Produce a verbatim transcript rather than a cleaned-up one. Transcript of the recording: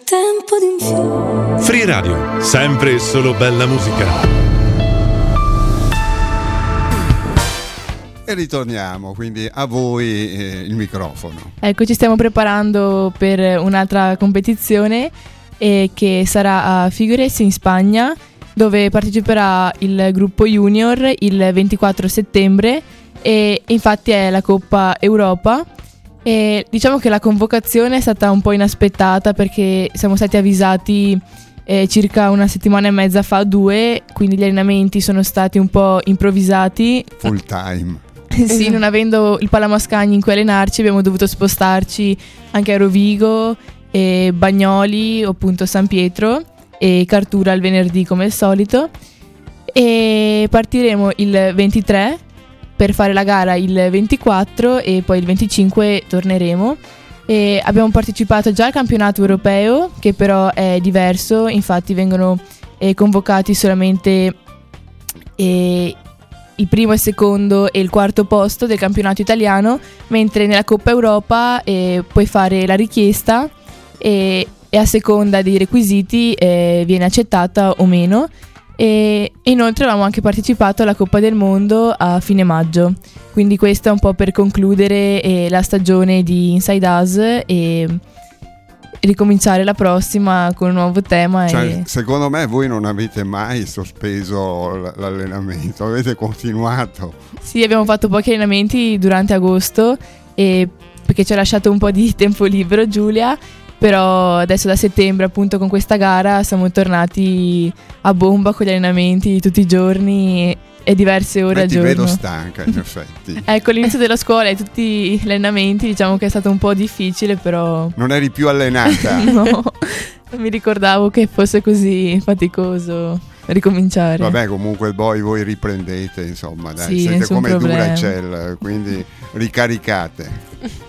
tempo di un fiume. Free Radio, sempre e solo bella musica. E ritorniamo, quindi a voi eh, il microfono. Ecco, ci stiamo preparando per un'altra competizione eh, che sarà a Figueres in Spagna, dove parteciperà il gruppo junior il ventiquattro settembre e infatti è la Coppa Europa. E diciamo che la convocazione è stata un po' inaspettata perché siamo stati avvisati eh, circa una settimana e mezza fa, due, quindi gli allenamenti sono stati un po' improvvisati. Full time. Sì, non avendo il Pallamascagni in cui allenarci abbiamo dovuto spostarci anche a Rovigo, e Bagnoli o appunto San Pietro e Cartura il venerdì come al solito, e partiremo il ventitré per fare la gara il ventiquattro e poi il venticinque torneremo. E abbiamo partecipato già al campionato europeo, che però è diverso, infatti vengono eh, convocati solamente eh, il primo, il secondo e il quarto posto del campionato italiano, mentre nella Coppa Europa eh, puoi fare la richiesta e, e a seconda dei requisiti eh, viene accettata o meno. E inoltre avevamo anche partecipato alla Coppa del Mondo a fine maggio, quindi questo è un po' per concludere eh, la stagione di Inside Us e ricominciare la prossima con un nuovo tema. Cioè, e... secondo me voi non avete mai sospeso l- l'allenamento, avete continuato. Sì, abbiamo fatto pochi allenamenti durante agosto e perché ci ha lasciato un po' di tempo libero Giulia, però adesso da settembre appunto con questa gara siamo tornati a bomba con gli allenamenti tutti i giorni e, e diverse ore Beh, al ti giorno. vedo stanca in effetti. Ecco, all'inizio della scuola e tutti gli allenamenti diciamo che è stato un po' difficile, però Non eri più allenata. no, non mi ricordavo che fosse così faticoso ricominciare. Vabbè, comunque poi voi riprendete, insomma, dai, Sì, siete nessun come problema. Duracell, quindi ricaricate.